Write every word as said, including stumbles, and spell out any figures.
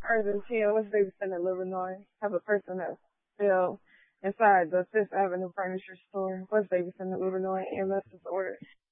Argentina, West Davidson, and Illinois have a person that fell inside the Fifth Avenue furniture store, West Davidson, Illinois. E M S is ordered.